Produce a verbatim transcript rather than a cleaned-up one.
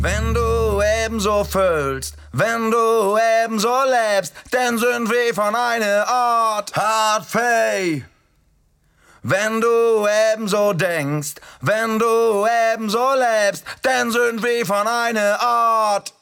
Wenn du ebenso fühlst, wenn du ebenso lebst, dann sind wir von einer Art Hardfay. Wenn du ebenso denkst, wenn du ebenso lebst, dann sind wir von einer Art